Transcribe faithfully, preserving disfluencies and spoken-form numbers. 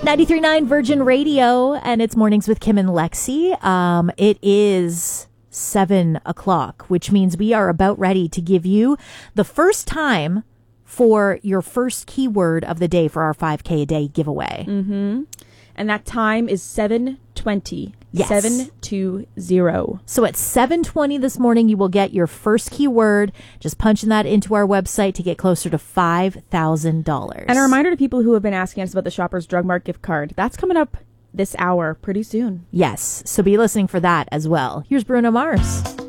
ninety-three point nine Virgin Radio, and it's Mornings with Kim and Lexi. Um, it is seven o'clock, which means we are about ready to give you the first time for your first keyword of the day for our five K a day giveaway. Mm-hmm. And that time is seven twenty. Yes. seven two zero. So at seven twenty this morning, you will get your first keyword. Just punching that into our website to get closer to five thousand dollars. And a reminder to people who have been asking us about the Shoppers Drug Mart gift card. That's coming up this hour pretty soon. Yes. So be listening for that as well. Here's Bruno Mars.